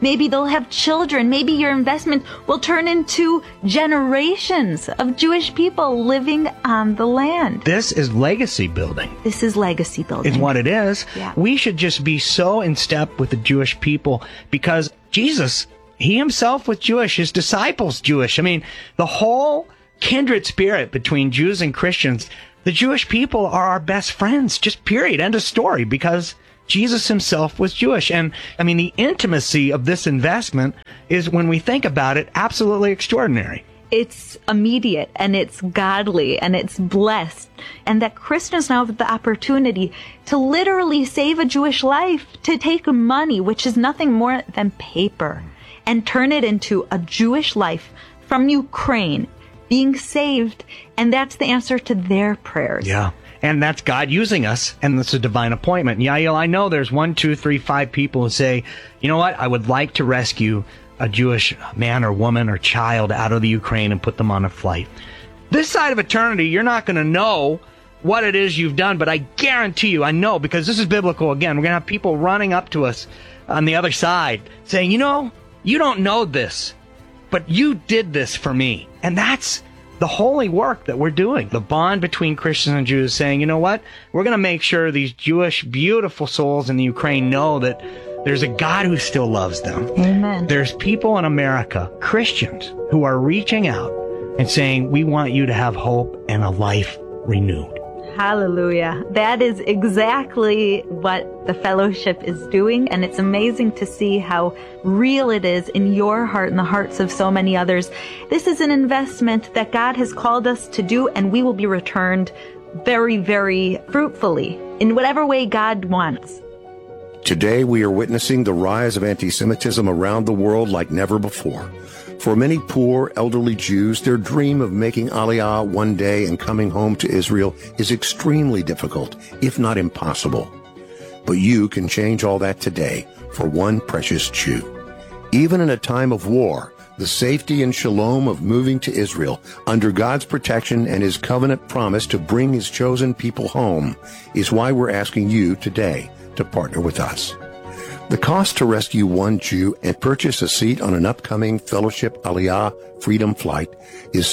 Maybe they'll have children. Maybe your investment will turn into generations of Jewish people living on the land. This is legacy building. This is legacy building. Is what it is. Yeah. We should just be so in step with the Jewish people because Jesus, he himself was Jewish, his disciples Jewish. I mean, the whole kindred spirit between Jews and Christians, the Jewish people are our best friends, just period, end of story, because Jesus himself was Jewish. And I mean, the intimacy of this investment is, when we think about it, absolutely extraordinary. It's immediate and it's godly and it's blessed. And that Christians now have the opportunity to literally save a Jewish life, to take money, which is nothing more than paper, and turn it into a Jewish life from Ukraine being saved. And that's the answer to their prayers. Yeah. And that's God using us, and it's a divine appointment. Yael, I know there's 1, 2, 3, 5 people who say, you know what, I would like to rescue a Jewish man or woman or child out of the Ukraine and put them on a flight. This side of eternity, you're not going to know what it is you've done, but I guarantee you, I know, because this is biblical. Again, we're going to have people running up to us on the other side saying, you know, you don't know this, but you did this for me. And that's the holy work that we're doing. The bond between Christians and Jews saying, you know what, we're going to make sure these Jewish, beautiful souls in the Ukraine know that there's a God who still loves them. Amen. There's people in America, Christians, who are reaching out and saying, we want you to have hope and a life renewed. Hallelujah. That is exactly what the fellowship is doing, and it's amazing to see how real it is in your heart and the hearts of so many others. This is an investment that God has called us to do, and we will be returned very, very fruitfully in whatever way God wants. Today, we are witnessing the rise of anti-Semitism around the world like never before. For many poor, elderly Jews, their dream of making Aliyah one day and coming home to Israel is extremely difficult, if not impossible. But you can change all that today for one precious Jew. Even in a time of war, the safety and shalom of moving to Israel under God's protection and his covenant promise to bring his chosen people home is why we're asking you today to partner with us. The cost to rescue one Jew and purchase a seat on an upcoming Fellowship Aliyah Freedom Flight is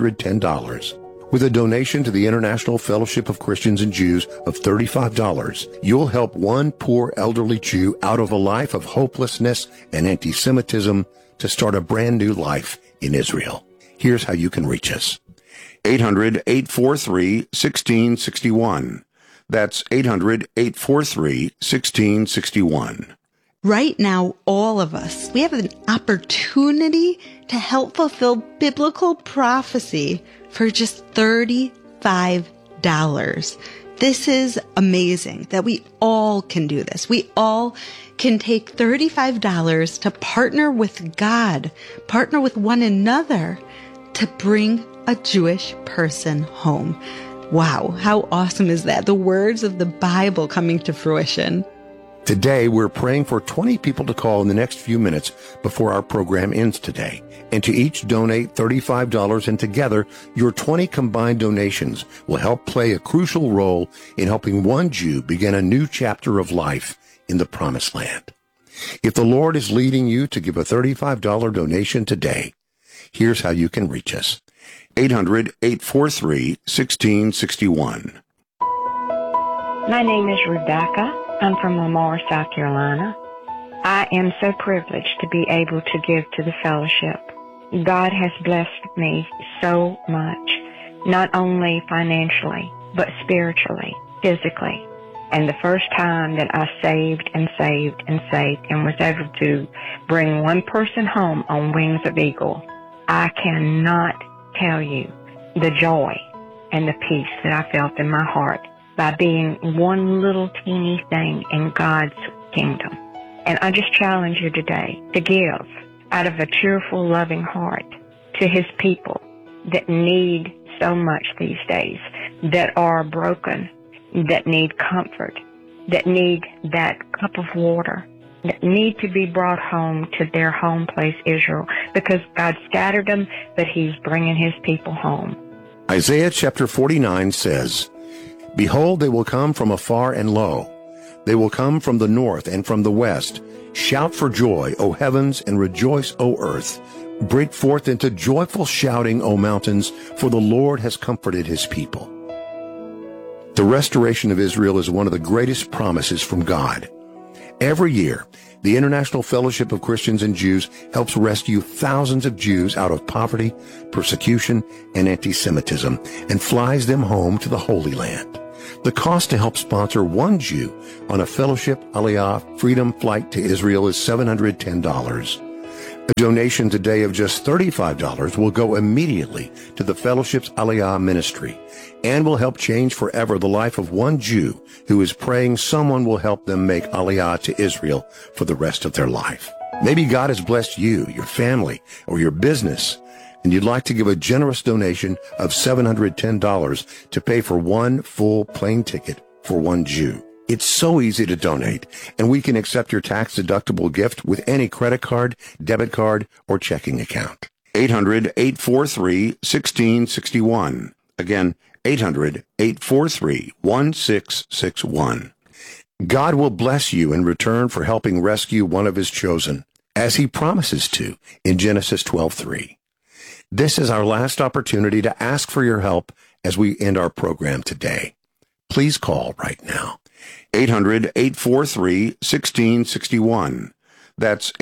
$710. With a donation to the International Fellowship of Christians and Jews of $35, you'll help one poor elderly Jew out of a life of hopelessness and anti-Semitism to start a brand new life in Israel. Here's how you can reach us. 800-843-1661. That's 800-843-1661. Right now, all of us, we have an opportunity to help fulfill biblical prophecy for just $35. This is amazing that we all can do this. We all can take $35 to partner with God, partner with one another to bring a Jewish person home. Wow, how awesome is that? The words of the Bible coming to fruition. Today, we're praying for 20 people to call in the next few minutes before our program ends today, and to each donate $35, and together, your 20 combined donations will help play a crucial role in helping one Jew begin a new chapter of life in the Promised Land. If the Lord is leading you to give a $35 donation today, here's how you can reach us. 800-843-1661. My name is Rebecca. I'm from Lamar, South Carolina. I am so privileged to be able to give to the fellowship. God has blessed me so much, not only financially, but spiritually, physically. And the first time that I saved and was able to bring one person home on wings of eagle, I cannot tell you the joy and the peace that I felt in my heart by being one little teeny thing in God's kingdom. And I just challenge you today to give out of a cheerful, loving heart to his people that need so much these days, that are broken, that need comfort, that need that cup of water, that need to be brought home to their home place, Israel, because God scattered them, but he's bringing his people home. Isaiah chapter 49 says, Behold, they will come from afar and lo, They will come from the north and from the west. Shout for joy, O heavens, and rejoice, O earth. Break forth into joyful shouting, O mountains, for the Lord has comforted his people. The restoration of Israel is one of the greatest promises from God. Every year, the International Fellowship of Christians and Jews helps rescue thousands of Jews out of poverty, persecution, and anti-Semitism, and flies them home to the Holy Land. The cost to help sponsor one Jew on a Fellowship Aliyah Freedom Flight to Israel is $710. A donation today of just $35 will go immediately to the Fellowship's Aliyah ministry and will help change forever the life of one Jew who is praying someone will help them make Aliyah to Israel for the rest of their life. Maybe God has blessed you, your family, or your business, and you'd like to give a generous donation of $710 to pay for one full plane ticket for one Jew. It's so easy to donate, and we can accept your tax-deductible gift with any credit card, debit card, or checking account. 800-843-1661. Again, 800-843-1661. God will bless you in return for helping rescue one of his chosen, as he promises to in Genesis 12:3. This is our last opportunity to ask for your help as we end our program today. Please call right now. 800-843-1661. That's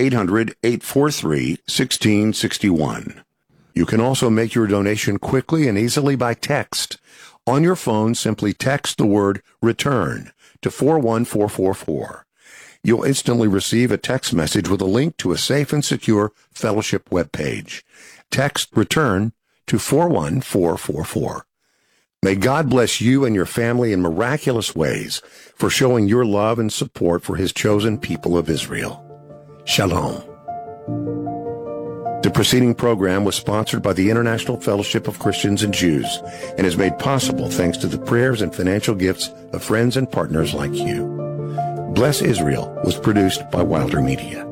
800-843-1661. You can also make your donation quickly and easily by text. On your phone, simply text the word RETURN to 41444. You'll instantly receive a text message with a link to a safe and secure fellowship webpage. Text RETURN to 41444. May God bless you and your family in miraculous ways for showing your love and support for his chosen people of Israel. Shalom. The preceding program was sponsored by the International Fellowship of Christians and Jews and is made possible thanks to the prayers and financial gifts of friends and partners like you. Bless Israel was produced by Wilder Media.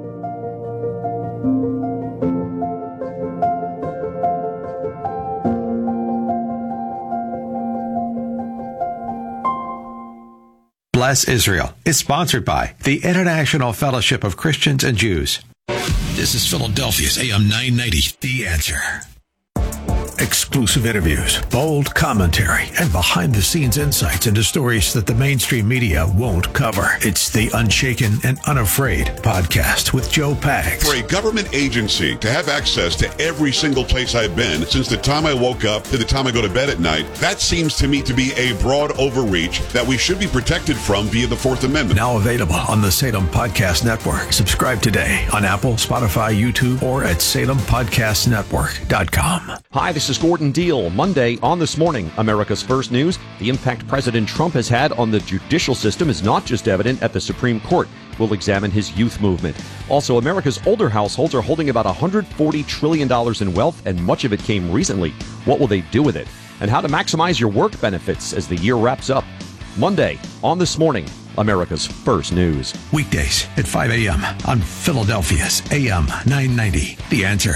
Bless Israel is sponsored by the International Fellowship of Christians and Jews. This is Philadelphia's AM 990, The Answer. Exclusive interviews, bold commentary, and behind-the-scenes insights into stories that the mainstream media won't cover. It's the Unshaken and Unafraid podcast with Joe Pags. For a government agency to have access to every single place I've been since the time I woke up to the time I go to bed at night, that seems to me to be a broad overreach that we should be protected from via the Fourth Amendment. Now available on the Salem Podcast Network. Subscribe today on Apple, Spotify, YouTube, or at SalemPodcastNetwork.com. Hi, this is Gordon Deal. Monday on This Morning, America's First News. The impact President Trump has had on the judicial system is not just evident at the Supreme Court. We'll examine his youth movement. Also, America's older households are holding about $140 trillion in wealth, and much of it came recently. What will they do with it? And how to maximize your work benefits as the year wraps up. Monday on This Morning, America's First News. Weekdays at 5 a.m. on Philadelphia's AM 990, The Answer.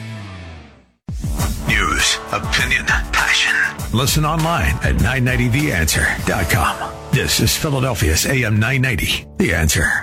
News, opinion, passion. Listen online at 990theanswer.com. This is Philadelphia's AM 990, The Answer.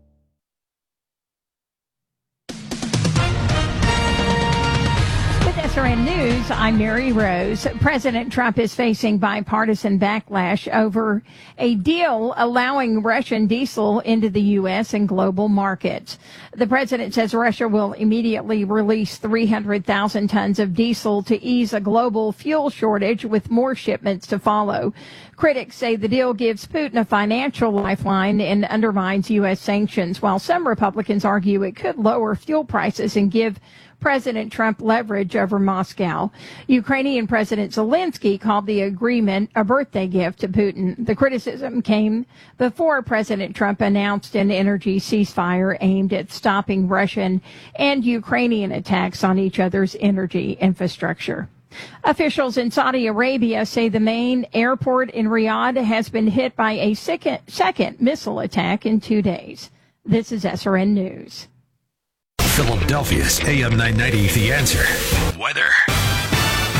With SRN News, I'm Mary Rose. President Trump is facing bipartisan backlash over a deal allowing Russian diesel into the U.S. and global markets. The president says Russia will immediately release 300,000 tons of diesel to ease a global fuel shortage, with more shipments to follow. Critics say the deal gives Putin a financial lifeline and undermines U.S. sanctions, while some Republicans argue it could lower fuel prices and give President Trump leverage over Moscow. Ukrainian President Zelensky called the agreement a birthday gift to Putin. The criticism came before President Trump announced an energy ceasefire aimed at stopping Russian and Ukrainian attacks on each other's energy infrastructure. Officials in Saudi Arabia say the main airport in Riyadh has been hit by a second missile attack in 2 days. This is SRN News. Philadelphia's AM 990, The Answer. Weather.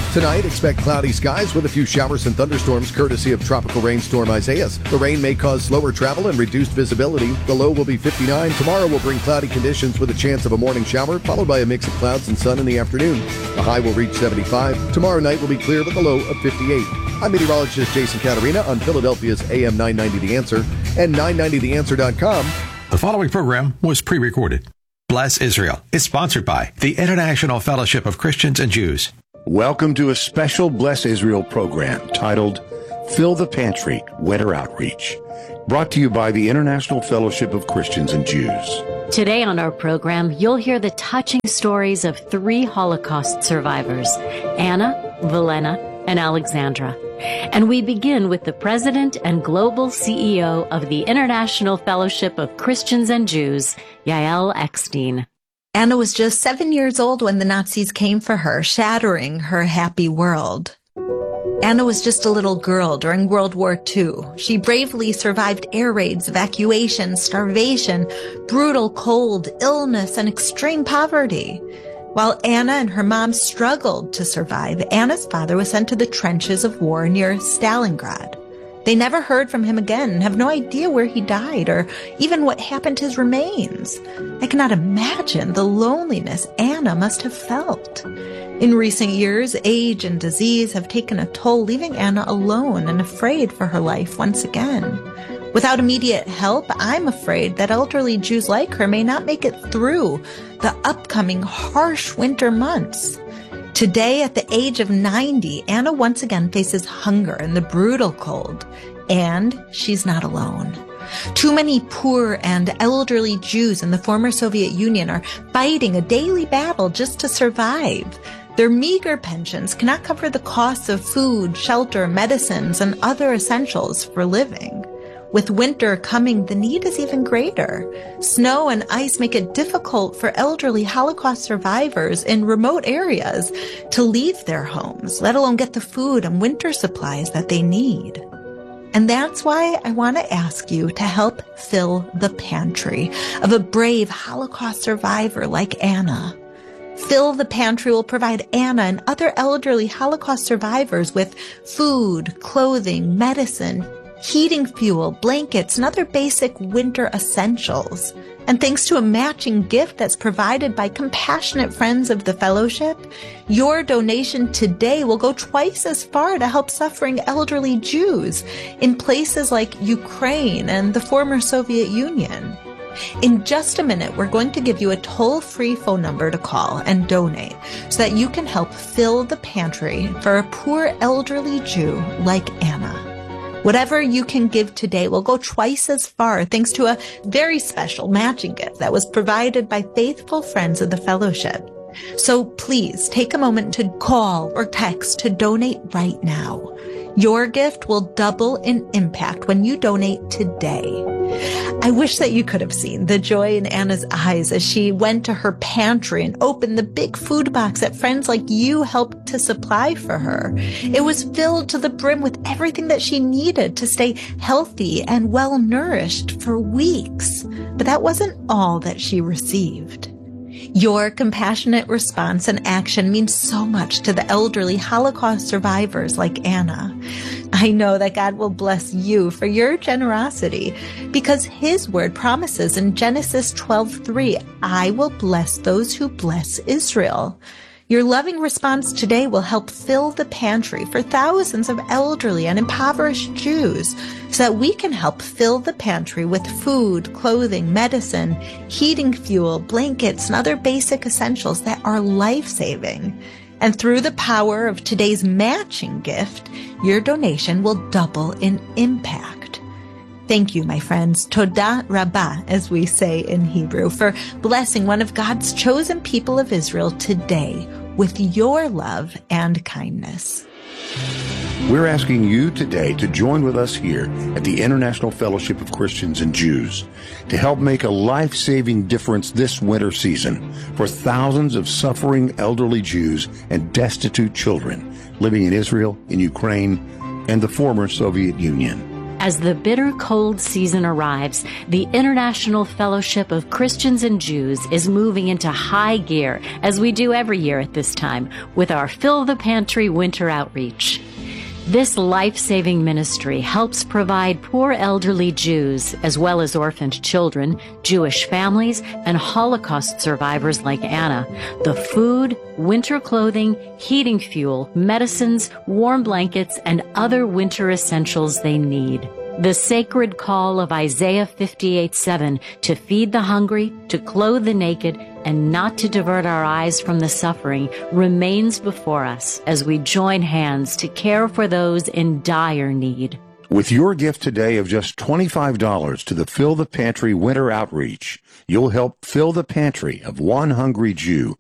Tonight, expect cloudy skies with a few showers and thunderstorms courtesy of tropical rainstorm Isaias. The rain may cause slower travel and reduced visibility. The low will be 59. Tomorrow will bring cloudy conditions with a chance of a morning shower, followed by a mix of clouds and sun in the afternoon. The high will reach 75. Tomorrow night will be clear with a low of 58. I'm meteorologist Jason Caterina on Philadelphia's AM 990 The Answer and 990theanswer.com. The following program was pre-recorded. Bless Israel is sponsored by the International Fellowship of Christians and Jews. Welcome to a special Bless Israel program titled Fill the Pantry Winter Outreach, brought to you by the International Fellowship of Christians and Jews. Today on our program, you'll hear the touching stories of 3 Holocaust survivors, Anna, Velena, and Alexandra. And we begin with the president and global CEO of the International Fellowship of Christians and Jews, Yael Eckstein. Anna was just 7 years old when the Nazis came for her, shattering her happy world. Anna was just a little girl during World War II. She bravely survived air raids, evacuation, starvation, brutal cold, illness, and extreme poverty. While Anna and her mom struggled to survive, Anna's father was sent to the trenches of war near Stalingrad. They never heard from him again and have no idea where he died or even what happened to his remains. I cannot imagine the loneliness Anna must have felt. In recent years, age and disease have taken a toll, leaving Anna alone and afraid for her life once again. Without immediate help, I'm afraid that elderly Jews like her may not make it through the upcoming harsh winter months. Today, at the age of 90, Anna once again faces hunger and the brutal cold, and she's not alone. Too many poor and elderly Jews in the former Soviet Union are fighting a daily battle just to survive. Their meager pensions cannot cover the costs of food, shelter, medicines, and other essentials for living. With winter coming, the need is even greater. Snow and ice make it difficult for elderly Holocaust survivors in remote areas to leave their homes, let alone get the food and winter supplies that they need. And that's why I want to ask you to help fill the pantry of a brave Holocaust survivor like Anna. Fill the Pantry will provide Anna and other elderly Holocaust survivors with food, clothing, medicine, heating fuel, blankets, and other basic winter essentials. And thanks to a matching gift that's provided by compassionate friends of the fellowship, your donation today will go twice as far to help suffering elderly Jews in places like Ukraine and the former Soviet Union. In just a minute, we're going to give you a toll-free phone number to call and donate so that you can help fill the pantry for a poor elderly Jew like Anna. Whatever you can give today will go twice as far thanks to a very special matching gift that was provided by faithful friends of the fellowship. So please take a moment to call or text to donate right now. Your gift will double in impact when you donate today. I wish that you could have seen the joy in Anna's eyes as she went to her pantry and opened the big food box that friends like you helped to supply for her. It was filled to the brim with everything that she needed to stay healthy and well-nourished for weeks. But that wasn't all that she received. Your compassionate response and action means so much to the elderly Holocaust survivors like Anna. I know that God will bless you for your generosity because His word promises in Genesis 12:3, I will bless those who bless Israel. Your loving response today will help fill the pantry for thousands of elderly and impoverished Jews so that we can help fill the pantry with food, clothing, medicine, heating fuel, blankets, and other basic essentials that are life-saving. And through the power of today's matching gift, your donation will double in impact. Thank you, my friends. Toda Rabbah, as we say in Hebrew, for blessing one of God's chosen people of Israel today with your love and kindness. We're asking you today to join with us here at the International Fellowship of Christians and Jews to help make a life-saving difference this winter season for thousands of suffering elderly Jews and destitute children living in Israel, in Ukraine, and the former Soviet Union. As the bitter cold season arrives, the International Fellowship of Christians and Jews is moving into high gear, as we do every year at this time, with our Fill the Pantry Winter Outreach. This life-saving ministry helps provide poor elderly Jews, as well as orphaned children, Jewish families, and Holocaust survivors like Anna, the food, winter clothing, heating fuel, medicines, warm blankets, and other winter essentials they need. The sacred call of Isaiah 58:7 to feed the hungry, to clothe the naked, and not to divert our eyes from the suffering remains before us as we join hands to care for those in dire need. With your gift today of just $25 to the Fill the Pantry Winter Outreach, you'll help fill the pantry of one hungry Jew